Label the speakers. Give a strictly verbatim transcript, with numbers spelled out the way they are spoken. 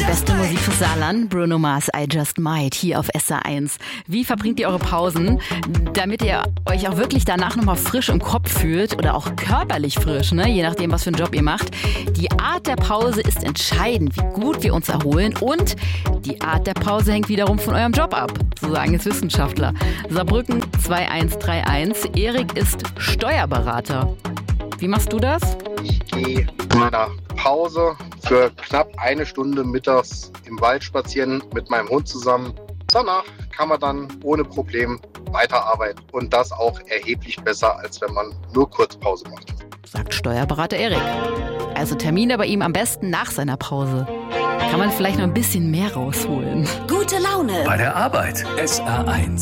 Speaker 1: Beste Musik fürs Saarland, Bruno Mars, I Just Might, hier auf S R eins. Wie verbringt ihr eure Pausen, damit ihr euch auch wirklich danach nochmal frisch im Kopf fühlt oder auch körperlich frisch, ne? Je nachdem, was für einen Job ihr macht. Die Art der Pause ist entscheidend, wie gut wir uns erholen, und die Art der Pause hängt wiederum von eurem Job ab, so sagen es Wissenschaftler. Saarbrücken zwei eins drei eins. Erik ist Steuerberater. Wie machst du das?
Speaker 2: Ich gehe in meiner Pause für knapp eine Stunde mittags im Wald spazieren mit meinem Hund zusammen. Danach kann man dann ohne Problem weiterarbeiten und das auch erheblich besser, als wenn man nur Kurzpause macht.
Speaker 1: Sagt Steuerberater Erik. Also Termine bei ihm am besten nach seiner Pause. Kann man vielleicht noch ein bisschen mehr rausholen.
Speaker 3: Gute Laune
Speaker 4: bei der Arbeit. S R eins.